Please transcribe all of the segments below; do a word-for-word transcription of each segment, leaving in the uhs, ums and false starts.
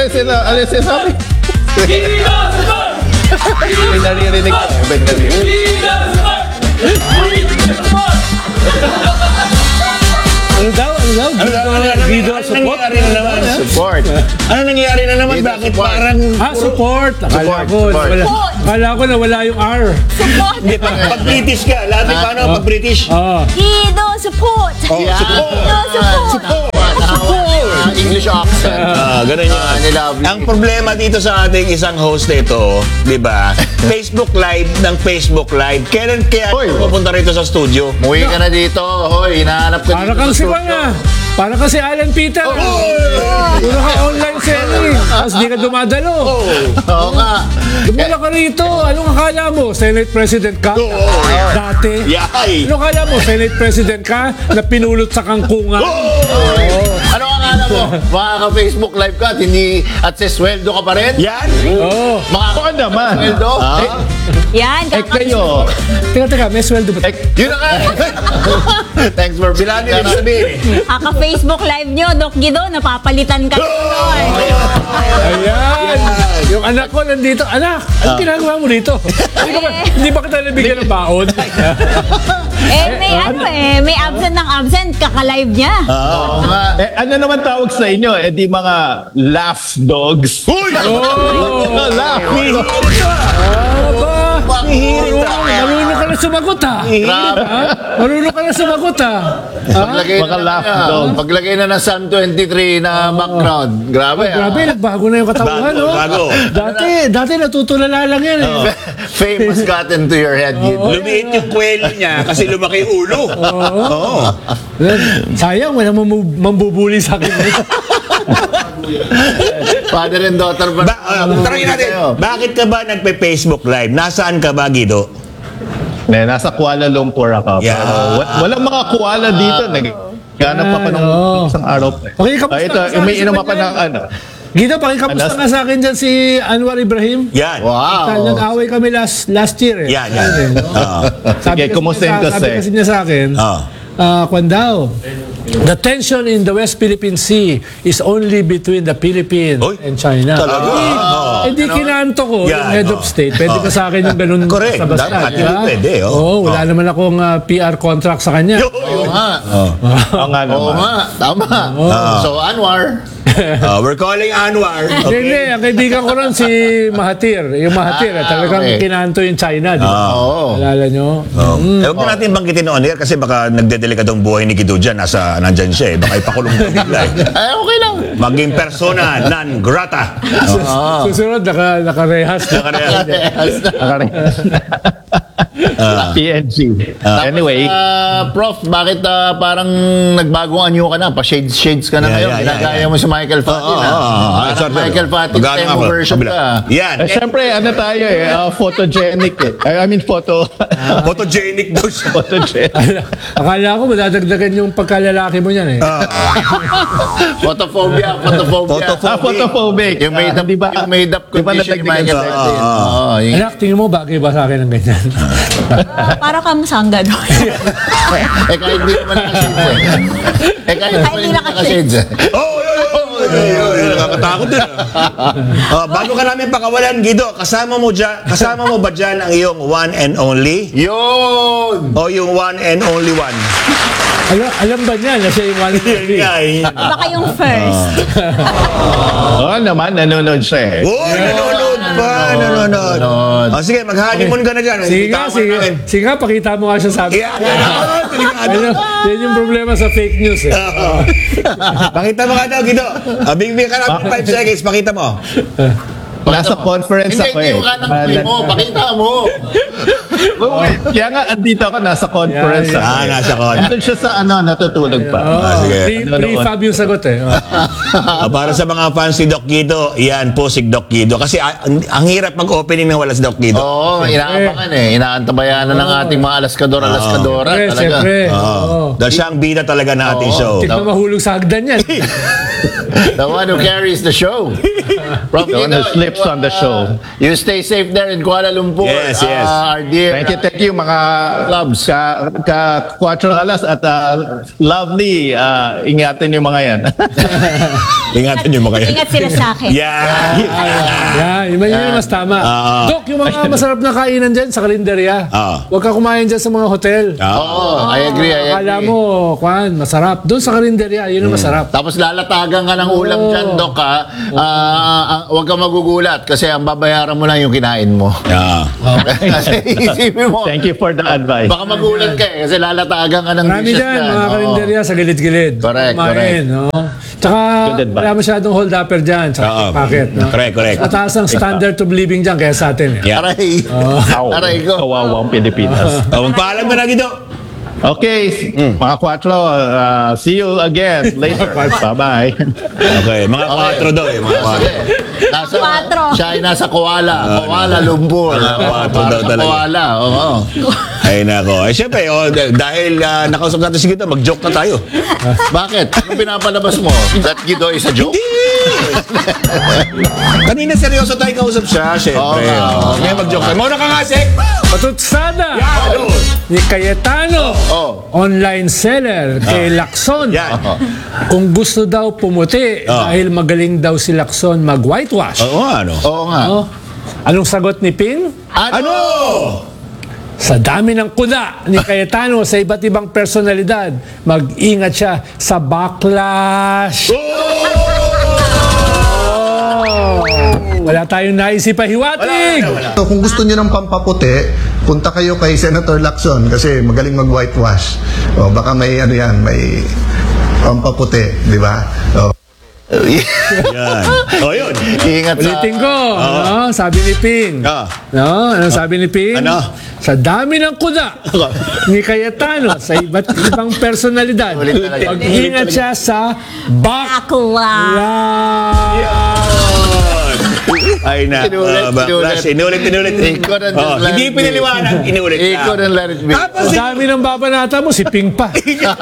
yung sinasabi? Ano yung sinasabi? Gido support! May naririnig ka. May naririnig. Gido support! Gido support! Ano daw? Ano daw? Ano daw? Ano daw? Video Ano support? nangyari na naman? Support. Ano nangyari na naman? Dito, Bakit support. parang... Ah, support. Akala Support, ko, support. wala, akala ko na wala yung R. Support! Hindi, pag, pag British ka, lahat yung paano pag British? Ah. Gido support! Yeah. Gido support! Ah, English accent. Ah, ganun yun. Ah, nila- Ang problema dito sa ating isang host nito, di ba? Facebook Live ng Facebook Live. Kailan kaya Hoy. pupunta rito sa studio? Muwi ka na dito. Hoy, hinahanap ka Para dito kang sa si studio. Pana. Para kang si Alan Peter. Puro ka online selling. Tapos di ka dumadalo. Oo nga. Dumala ka rito. Anong akala mo? Senate President ka? Dati. Yay! Anong akala mo? Senate President ka na pinulot sa kangkungan? Ano ang akala mo? Makaka-Facebook live ka at hindi at sa sweldo ka pa rin? Yan! Oo. Makaka naman. Sweldo? Eh, Yan, eh kaka- kayo. Teka, teka. May sweldo ba? Eh, yun na nga. Thanks for Sila din ibig sabihin eh. Kaka-Facebook live nyo, Doc Gido, napapalitan ka tuloy. Ayan. Yung anak ko nandito. Anak, anong ginagawa mo dito? Hindi ba, hindi ba kita nabigyan ng baon? Eh, may ano eh, may absent ng absent, kaka-live niya. Oo nga. Eh, ano naman tawag sa inyo? Eh, di mga laugh dogs. Uy! Oh! Laugh. Aba! Marunong, marunong ka na sumagot ha. Grabe. Ha? Marunong ka na sumagot ha. Ha? Paglagay Mga na, laugh na, dog. paglagay na ng Sun twenty-three na background. Grabe. ah. Grabe, nagbago na yung katawan, Bago, no? bago. Dati, dati natutulala lang yan eh. Fame has gotten to your head. Gid. Lumiit yung kwelo niya kasi lumaki yung ulo. Oo. Sayang, wala mambu- mambubuli sa akin. Father and daughter ba? Ba, uh, tanongin natin, bakit ka ba nagpe-Facebook Live? Nasaan ka ba, Guido? Ne, nasa Kuala Lumpur ako. Yeah. Pero wa- walang mga koala dito. Nagganap pa pa nung Oo. isang araw pa. Okay, kamusta Ah, ito, ka sa may akin inom sa pa kanya? ng ano. Gito, pakikamusta Alas- nga sa akin dyan si Anwar Ibrahim. Yan. Wow. Nag-away kami last last year eh. Yan, yan. Ayun, eh, no? Oo. Sabi Sige, kasi kumusta niya yung sa- Sabi kasi? kasi niya sa akin, Oo. ah, kwan daw, the tension in the West Philippine Sea is only between the Philippines Oy, and China. talaga? Eh, Oo. eh di kinanto ko, Yan, yung head of oo. state, pwede ba sa akin yung ganun Correct. basta-basta? Dapat, di ba? hindi pwede, oh. Oo, wala Oo. naman akong ah, P R contract sa kanya. Oo nga. Oo nga Oo naman. nga. Tama. So, Anwar. Uh, we're calling Anwar. Hindi, hindi. Okay? Ang kaibigan ko ron si Mahathir. Yung Mahathir, Ah, talagang okay. kinanto yung China, di ba? Oo. Alala nyo? Oh. Eh, huwag na natin banggitin on air kasi baka nagdedelikadong buhay ni Guido dyan. Nasa, nandyan siya eh. Baka ipakulong mo bigla eh. Ay, okay lang. Maging persona non grata. Susunod, naka, nakarehas. P N G. Anyway, Ah, Prof, bakit ah, parang nagbagong anyo ka na? Pa-shades-shades ka na Yeah, ngayon. yeah, yeah, Ginagaya yeah. mo si Michael Fatin. Oo, ah. oo, oo. Parang Sorry, sorry. Michael Fatin, Magana demo ako. version Kabila. ka. Yan. eh, syempre, ano tayo eh, uh, photogenic eh. I mean, photo. Photogenic daw siya. photogenic. Akala ko madadagdagan yung pagkalalaki mo yan eh. Photophobia, photophobia. Photopho- Ah, photophobic. Yung made up, Ah, di ba- yung made up di ba condition ni nadagdagan Michael sa- Fatin. Oo. Oo, yung- Anak, tingin mo bagay ba sa akin ng ganyan? Para kang sangga doon. Eh, kahit di naman nakashades eh. Eh, kahit Kahit hindi di nakashades eh. Oh, yun, yun, yun, yun, yun, nakakatakot din. ah. Ah, bago ka namin pakawalan, Guido, kasama mo dyan, kasama mo ba dyan ang iyong one and only? Yun! O yung one and only one? alam, alam ba niya na siya yung one Yun nga eh. Baka yung first. Oo naman, nanonood siya eh. Oh, nanonood pa, nanonood. Nanonood. Oh, sige, mag-honeymoon ka na dyan. Sige nga, Itawan sige. namin. Sige nga, pakita mo nga siya sa akin. Yeah, yeah, delikado. Yan, yung- yan yung problema sa fake news eh. Oo. Pakita mo nga daw, Guido. Ah, Bigyan ka namin five seconds, pakita mo. Nasa conference Hindi, ako hindi eh. yung kanang play mo. Pakita mo. Kaya nga, andito ako, nasa conference Yeah, ako. Ah, eh. nasa con. Andun siya sa ano, natutulog pa. Oh, Ah, sige. Free, free Fab yung sagot eh. Oh. Ah, para sa mga fans ni Doc Guido, yan po si Doc Guido. Kasi ah, ang, ang hirap mag-opening ng wala si Doc Guido. Oo, inaabangan eh. Inaantabayanan ng ating mga alaskadora, alaskadora. Siyempre, Talaga. siyempre. Oo. Oo. Dahil siya ang bida talaga na ating show. Tignan mahulog sa hagdan yan. The one who carries the show. From The one who sleeps on the show. You stay safe there in Kuala Lumpur. Yes, yes. Uh, our dear Thank you, thank you mga Clubs. ka, ka Cuatro Alas at uh, lovely. Uh, ingatan yung mga yan. Ingatan yung mga yan. Ingat sila sa akin. Yeah. Yan, yun yun yung mas tama. Ah. Dok, yung mga masarap na kainan dyan sa kalendarya. Ah. Huwag ka kumain dyan sa mga hotel. Oo, I agree, I Akala agree. mo, kwan, masarap. Doon sa kalendarya, yun ang masarap. Tapos lalatagan ka ng ulam Oo. dyan, Dok, ha? Ah, ah, huwag ka magugulat kasi ang babayaran mo lang yung kinain mo. Yeah. Kasi isipin mo, Thank you for the advice. baka magulat ka eh, kasi lalatagan ka ng Marami dishes dyan, dyan. mga Oo. kalendarya sa gilid-gilid. Correct, Kumain, correct. No? Tsaka, Good advice. wala masyadong hold-upper dyan sa Oo. packet. No? Correct, correct. Mataas ang standard of living dyan kaya sa atin. Eh. Yeah. Aray. Ow. Aray ko. Kawawang Pilipinas. Oh, magpaalam ka na, Gido. Okay, mga Cuatro, uh, see you again later. Bye-bye. Okay, mga kwatro daw eh, mga kwatro. Nasa, Quatro. siya ay nasa Kuala. Kuala Lumpur. Ah, quatro daw Sa talaga. Kuala, oo. Ay nako. Ay syempre, oh, dah- dahil uh, nakausap natin si Gido, mag-joke na tayo. Bakit? Anong pinapalabas mo? That Gido is a joke? Kanina seryoso tayo kausap siya, syempre. Oo nga, oo Oh, Ngayon mag-joke tayo. Mauna ka nga, Sek! Patutsada Ano? ni Cayetano, Oh. online seller kay Lacson. Yan. Kung gusto daw pumuti Oh. dahil magaling daw si Lacson mag-whitewash. Oo, ano? Oo nga. Oh. Anong sagot ni Ping? Ano? Sa dami ng kuda ni Cayetano sa iba't ibang personalidad, mag-ingat siya sa backlash. Oh! Wala tayong naisip pa hiwatig. So, kung gusto niyo ng pampaputi, punta kayo kay Senator Lacson kasi magaling mag-whitewash. O, baka may ano yan, may pampaputi, di ba? O, Yan. Oh, yun. Ingat sa... Ulitin ko, no? Sabi ni Ping. Ah. No? Ano sabi ni Ping? Ano? Sa dami ng kuda ni Cayetano sa iba't ibang personalidad, Ulit talaga. mag-ingat siya sa Akla. backlash. Ay na. Inulit, uh, backlash. Inulit, inulit. He couldn't just Oh, let hindi it be. piniliwanag, inulit He lang. couldn't let it be. Tapos, Sa dami ng babanata mo, si Ping pa.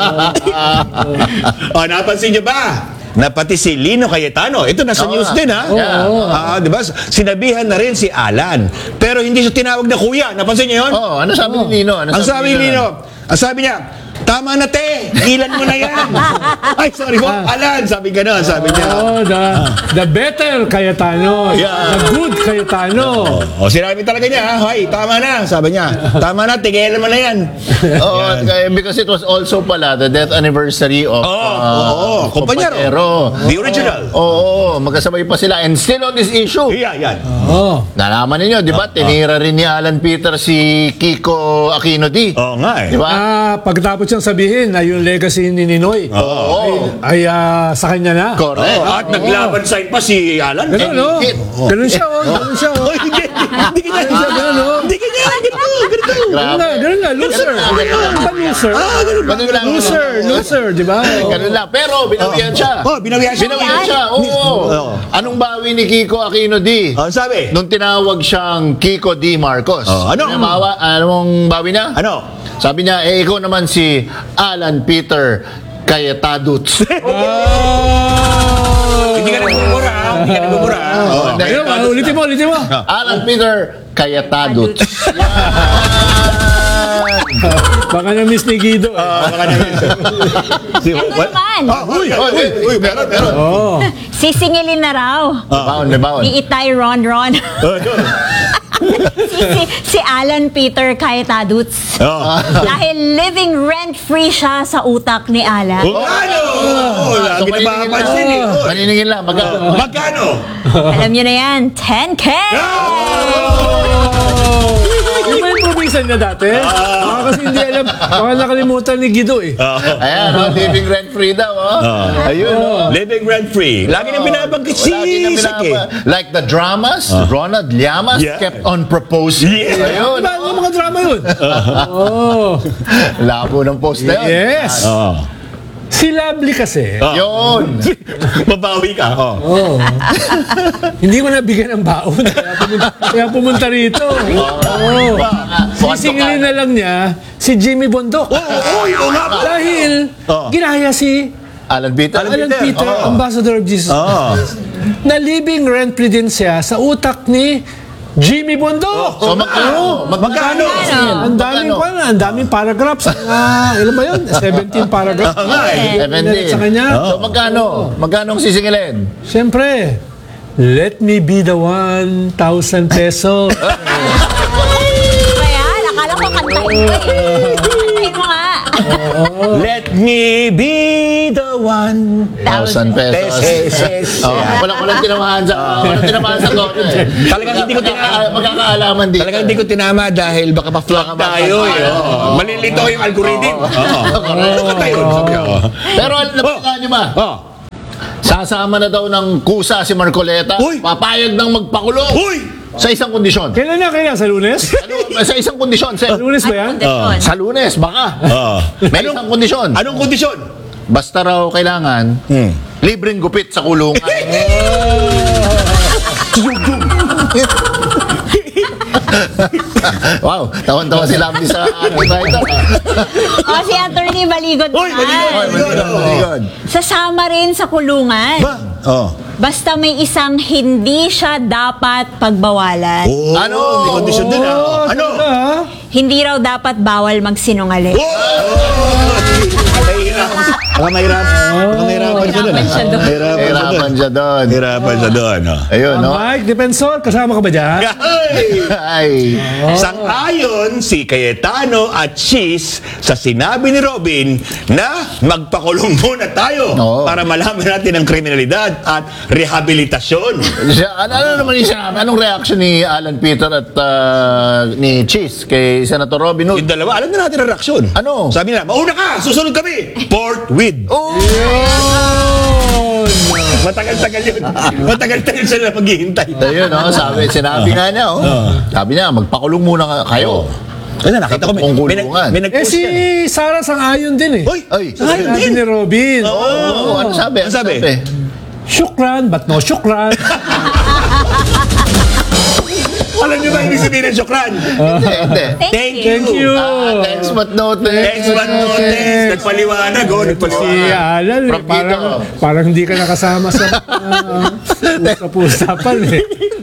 oh, napansin niyo ba? Na pati si Lino Cayetano, ito nasa Oo news nga. din ha. Oo, Ah, di ba? Sinabihan na rin si Alan. Pero hindi siya tinawag na kuya. Napansin niyo yun? Oh, ano sabi ni Lino? Ano Ang sabi ni nun? Lino, ang sabi niya, tama na te, ilan mo na yan. Ay, sorry po, Alan, sabi gano'n, sabi niya. Oh, the, the better Cayetano. Yeah. The good Cayetano. O, sinabi talaga niya, ay, tama na, sabi niya. Tama na, tigilan mo na yan. Oo, kaya- because it was also pala the death anniversary of Oo, uh, oo, kumpanyero. The original. Oo, magkasabay pa sila. And still on this issue, Yeah, yan. Oh. nalaman ninyo, di ba? Tinira rin ni Alan Peter si Kiko Aquino D. Oo nga eh. Di ba? Ah, pagtapos siyang sabihin na yung legacy ni Ninoy Oo. ay ah, sa kanya na. Correct. Oh, at naglaban side pa si Alan. Ganun, no? hit. Ganun siya, oh. Ganun siya, oh. Oh, hindi, hindi ka Ganun siya, ganun, oh. Hindi ka niya, ganito, ganito. Ganun Grabe. na, ganun na, loser. Ano ba loser? Ganun lang. Loser, loser, di ba? Ganun lang. Pero binawian siya. Oh, binawian siya. Binawian siya. Oo. Anong bawi ni Kiko Aquino D? Oh, sabi? Nung tinawag siyang Kiko D. Marcos. Oh, ano? Ano bawa, anong bawi niya? Ano? Sabi niya, eh ikaw naman si Alan Peter Cayetaduts. Hindi ka nagbubura, ha? Hindi ka nagbubura, ha? Oh, Ayun, ah, ulitin mo, ulitin mo. Alan Peter Cayetaduts. Baka na-miss ni Guido. eh. baka namin. Si, Ano what? naman? Oh, uy, uy, uy, uy, meron, meron. Oh. Sisingilin na raw. Baon, may baon. Ni Itay Ron Ron. Oh, yun. si, si, si Alan Peter Cayetaduts. Oh. Dahil living rent-free siya sa utak ni Alan. Oh, ano? Oh, lagi na makapansin eh. Oh, Maniningin lang. Magka- Magkano? Alam niyo na yan, ten K! Yung ba yung probisan niya dati? Baka kasi hindi alam, baka nakalimutan ni Guido eh. Ayan, oh, living rent-free daw. Oh. Ayun. Oh. Living rent-free. Lagi nang binabanggit si Lagi na Isaac eh. binaba- Like the dramas, Ronald Llamas Yeah. kept on proposing. Yeah. Ayun. Diba, yung mga drama yun? Oh. Labo ng post na yun. Yes. Oh. Si Lovely kasi, Yun. Mabawi ka. Oh. oh, hindi ko nabigyan ng baon. Kaya pumunta, kaya pumunta rito. Oh. Sisingilin na lang niya si Jimmy Bondok. Oh, oh, oh, nga po. Dahil Oh. ginaya si Alan Peter. Alan Peter, Oo. Ambassador of Jesus Oo. Christ. Na living rent-free din siya sa utak ni Jimmy Bundok. So magkano? Magkano? Ang daming Magkano? pa, ang daming paragraphs. Ah, ilan ba yun? seventeen paragraphs. Oo nga eh. seventeen. Sa kanya. So magkano? Magkano ang sisingilin? Siyempre, let me be the one thousand peso. Kaya, akala ko kantahin ko eh. Kantahin mo nga. Let me be the one. Thousand pesos. Pesos. Oh, walang walang tinamahan sa walang tinamahan sa loto eh. Talagang hindi ko tinama. Magkakaalaman dito. Talagang hindi ko tinama dahil baka pa-flop tayo. eh. Oo. Malilito yung algorithm. Oo. Ano ba tayo? Sabi ako. Pero napagkaan niyo ba? Oh. Sasama na daw ng kusa si Marcoleta. Uy! Papayag ng magpakulong. Uy! Sa isang kondisyon. Kailan na kaya? Sa Lunes? Ano, sa isang kondisyon, sir. Lunes ba yan? Kondisyon. Sa Lunes, baka. Oo. May isang kondisyon. Anong kondisyon? Basta raw kailangan libreng gupit sa kulungan. Wow, tawan-tawa si Lambi sa ating writer. O, si Attorney Baligot Uy, naman. Baligot! Baligot, baligot. Sasama rin sa kulungan. Oh. Basta may isang hindi siya dapat pagbawalan. Oh. Ano? May kondisyon din ah. Ano? Ah, Hindi raw dapat bawal magsinungaling. Baka mahirap. Baka mahirapan siya doon. Mahirapan siya doon. Mahirapan siya doon. Hirapan siya doon. Mahirapan siya doon. oh. Ayun, no? Mike Defensor, kasama ka ba dyan? Ay. Sang-ayon si Cayetano at Cheese sa sinabi ni Robin na magpakulong muna tayo Oo. para malaman natin ang kriminalidad at rehabilitasyon. Siya, ano, ano naman yung sinabi? Anong reaction ni Alan Peter at ah, ni Cheese kay Senator Robin Hood? Yung dalawa, alam na natin ang reaksyon. Ano? Sabi nila, mauna ka, susunod kami. Forthwith. Oh! Matagal-tagal yun. Matagal-tagal sila maghihintay. Ayun, no? Sabi, sinabi nga niya, oh. Sabi niya, magpakulong muna ka- kayo. Ayun na, nakita ko. May, Kung may, nag- kulungan. may Eh nag-post si yan. Sarah sang-ayon din eh. Hoy! Ay, Sabi Sang-ayon din. ni Robin. oh, ano sabi? Ano sabi? Syukran, but no syukran. Alam niyo ba ibig sabihin ng syukran? Hindi, hindi. Thank, Thank you. Thank you. Ah, thanks but no thanks. Thanks, but no thanks. Nagpaliwanag, oh. Si Nagpaliwanag. Alan, eh, From parang, dito. parang hindi ka nakasama sa uh, usap-usapan eh.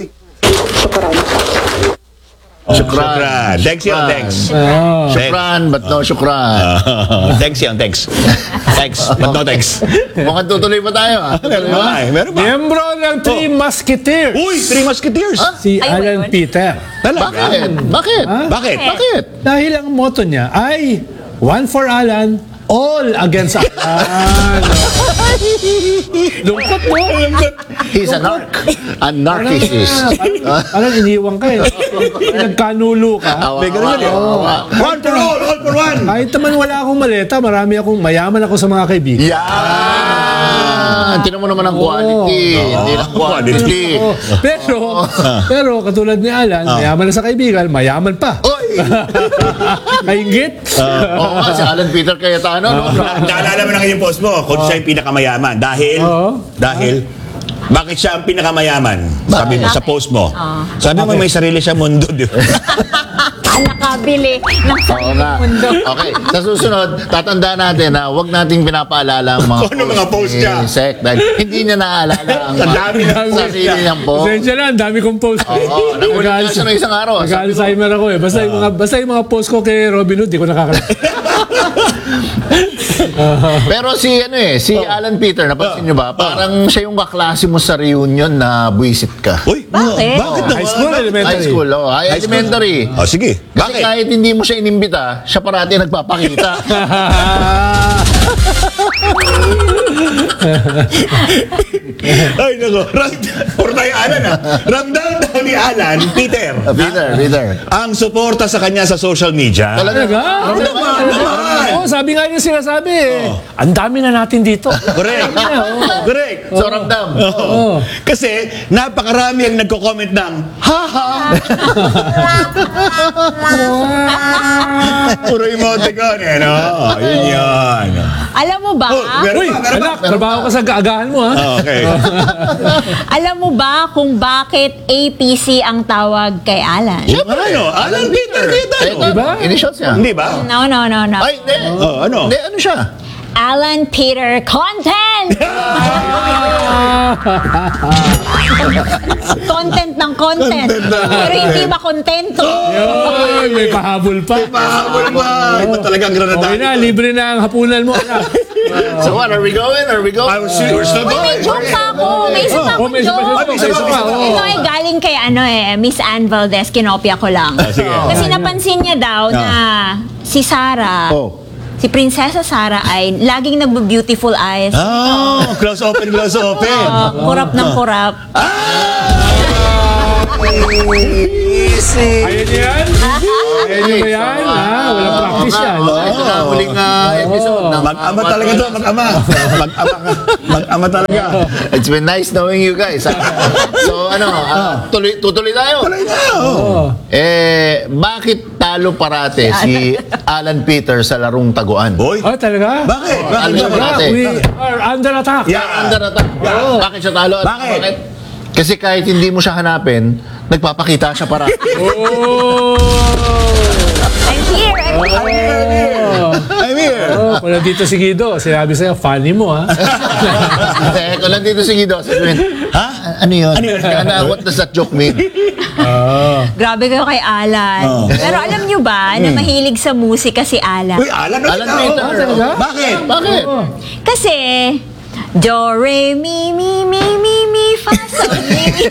Syukran. Thanks yun, thanks. Oh. Syukran, but no syukran. Ah, thanks yun, thanks. Thanks, but no thanks. Mukhang tutuloy pa tayo, ah. Meron Tutuloy ba? ba? Eh, Meron ba? Miyembro ng Three Musketeers. Uy, Three Musketeers. Si Ay, Alan ba yun? Peter. Talaga? Bakit? Bakit? Bakit? Bakit? Dahil ang motto niya ay One for Alan, all against Alan. Lungkot mo. He's a narc. A narcissist. Parang, parang iniwang ka eh. Nagkanulo ka. Awa, May ganun yun eh. awa, awa. One for all, all for one. Kahit naman wala akong maleta, marami akong, mayaman ako sa mga kaibigan. Yan! Tinan mo naman ang quality. Hindi lang quantity. Oh, pero, pero katulad ni Alan, mayaman na sa kaibigan, mayaman pa. Oy! Kaingit. Oo nga, si Alan Peter Cayetano, no? Naalala mo na ngayon post mo kung siya yung pinakamayaman. Dahil, Oo. dahil, bakit siya ang pinakamayaman? Sabi mo, sa post mo. Sabi mo, may sarili siya mundo, di ba? Ang nakabili ng Oo sarili nga. mundo. Okay, sa susunod, tatandaan natin na huwag nating pinapaalala ang mga Kung ano mga post niya. ni Sec dahil hindi niya naaalala ang Ang dami ng post sarili niya. niyang post. Pasensya na, ang dami kong post. Oo, nakulit na siya ng isang araw. Sabi ko, Nag-Alzheimer ako eh. Basta yung mga, basta yung mga post ko kay Robin Hood, di ko nakakalimutan. pero si ano eh, si Alan Peter, napansin niyo ba? Parang siya yung kaklase mo sa reunion na buwisit ka. Uy, Bakit? Bakit naman? High school, elementary. High school, oh. High, High school. elementary. Oh, sige. Kasi Bakit? kahit hindi mo siya inimbita, siya parati nagpapakita. Ay, nako. Ram, puro tayo Alan ah. Ramdam daw ni Alan, Peter. Uh, Peter, Peter. Ang suporta sa kanya sa social media. Talaga? Talaga? Oo naman, naman. Oo, sabi nga niya sinasabi eh. Ang dami na natin dito. Correct. Correct. So, ramdam. Oo. Kasi napakarami ang nagko-comment ng haha. Puro emoticon eh, no? Yun yan. Alam mo ba? Oh, meron Uy, pa, meron anak, pa. trabaho ka sa gaagahan mo ha. Ah, okay. Alam mo ba kung bakit A P C ang tawag kay Alan? Ano? Alan Peter, Ito, Cayetano. Diba? Initials niya. Hindi ba? No, no, no, no. Ay, hindi. Oh, ano? Hindi, ano siya? Alan Peter content! Content ng content. Pero hindi makontento. Yoy, may pahabol pa. Mahabol ba? Iba talagang granada. Okay na, libre na ang hapunan mo. anak. So what, are we going? Are we going? I was we're still Uy, may going. joke pa ako. May isa pa Oh, akong may isa pa, joke. may isa pa, may isa pa, oh. Ito ay galing kay ano eh, Miss Ann Valdez. Kinopia ko lang. sige. Kasi napansin niya daw na si Sarah, Oh. si Prinsesa Sarah ay laging nagbo-beautiful eyes. Oh, close open, close open. Uh, kurap ng kurap. Easy. Ayun yan? Ayun yung ba yan? Ha? Walang practice yan. Ito na ang huling uh, episode. ng- Mag-ama talaga to, mag-ama. Mag-ama ka. Mag-ama talaga. It's been nice knowing you guys. ah. So ano, ah, tuloy, tutuloy tayo. Tuloy na. oh. Eh, bakit talo parate si Alan Peter sa larong taguan? Boy, Oh, talaga? bakit? Bakit? Ano ba? Talaga? We are under attack. Yeah. Under attack. Bakit siya talo? At Bakit? Kasi kahit hindi mo siya hanapin, nagpapakita siya para. Oh! I'm here, I'm here. I'm here. Oh, kung nandito si Guido, sinabi sa'yo, funny mo, ha? Eh, kung lang dito si Guido, sabihin, ha? Ano yun? Ano yun? What does that joke mean? Grabe kayo kay Alan. Pero alam nyo ba na mahilig sa musika si Alan? Uy, Alan, Alan oh. Peter. Ah, talaga? Bakit? Bakit? Kasi, do, re, mi, mi, mi, mi, mi, fa, sol, mi, mi.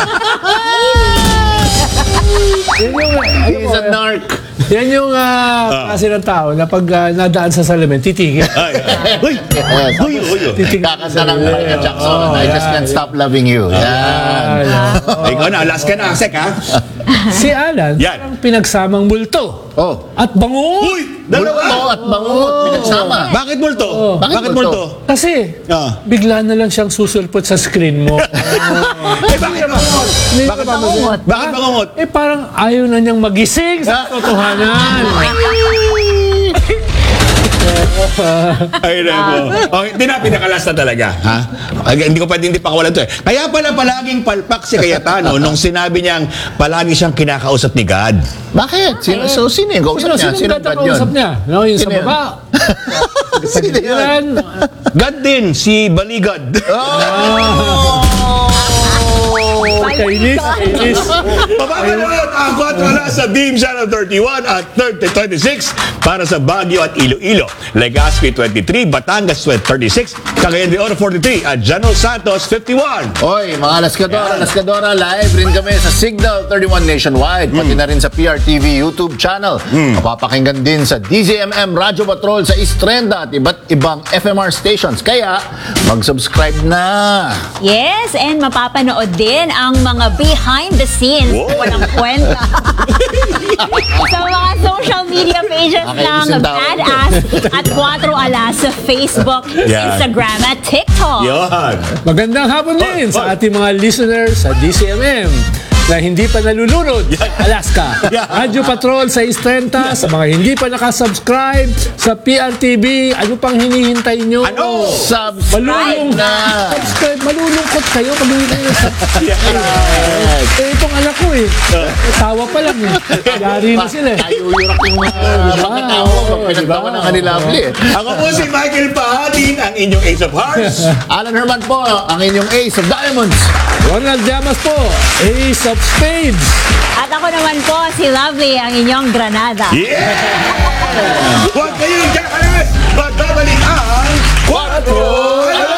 Yan yung, ano He's mo, a narc. yan yung uh, klase ng tao na pag ah, nadaan sa salamin, titigil. Ay, ay. Uy, Yes. uy, uy, uy. Titigil Kakanta ng Michael Jackson. I just can't stop loving you. Yan. Ay, ikaw na, last ka na, Sek, ha? Si Alan, Yan. parang pinagsamang multo Oh. at bango. Uy, Multo dalawa. at bangungot. Pinagsama. Bakit multo? Bakit Bakit multo? multo? Kasi, Ah. bigla na lang siyang susulpot sa screen mo. Eh, bakit bangungot? Bakit bangungot? Bakit bangungot? Eh, parang ayaw na niyang magising sa totohanan. Ay, nako. Oh, hindi na, pinakalas na talaga. Ha? Ay, hindi ko pwede hindi pakawalan to eh. Kaya pala palaging palpak si Cayetano nung sinabi niyang palagi siyang kinakausap ni God. Bakit? Sino, so, sino yung kausap Sino, niya? sino Sino ang God kausap yun? niya? No, yung sa Sino yun? baba. Sino yun? Yan. God din, si Baligad. Kainis, kainis. Papapanood ang kwatro alas sa Beam Channel thirty-one at thirty twenty-six para sa Baguio at Iloilo. Legazpi twenty-three, Batangas thirty-six, Cagayan de Oro forty-three at General Santos fifty-one. Oy, mga Laskadora, Laskadora, live rin kami sa Signal thirty-one Nationwide, pati na rin sa P R T V YouTube channel. Mapapakinggan din sa D Z M M Radio Patrol sa Istrenda at iba't ibang F M R stations. Kaya, mag-subscribe na! Yes, and mapapanood din ang mga behind the scenes na Wow. walang kwenta. sa mga social media pages Okay, ng isang tawag Badass at Cuatro Alas sa Facebook, Yeah. Instagram at TikTok. Yan. Magandang hapon din sa ating mga listeners sa D C M M na hindi pa nalulunod sa Alaska. Yeah. Radio Patrol sa Istrenta, sa mga hindi pa nakasubscribe sa P R T V, ano pang hinihintay nyo? Ano? Subscribe Malulung na! Subscribe, malulungkot kayo pag hindi kayo subscribe. Eh, itong anak ko eh. Tawa pa lang eh. Yari na sila eh. Tayo yurak yung uh, mga tao pag pinagtawa ng kanilabli eh. Ako po si Michael Pahatin, ang inyong Ace of Hearts. Alan Herman po, ang inyong Ace of Diamonds. Ronald Llamas po, Ace of Spades. At ako naman po, si Lovely, ang inyong Granada. Yeah! Huwag kayong kakalas! Magbabalik ang Quattro